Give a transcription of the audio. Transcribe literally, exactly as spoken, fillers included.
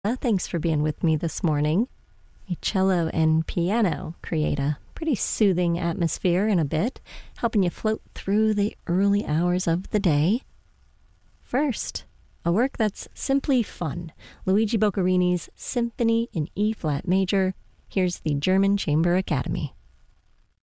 Uh, Thanks for being with me this morning. A cello and piano create a pretty soothing atmosphere in a bit, helping you float through the early hours of the day. First, a work that's simply fun, Luigi Boccherini's Symphony in E-flat major. Here's the German Chamber Academy.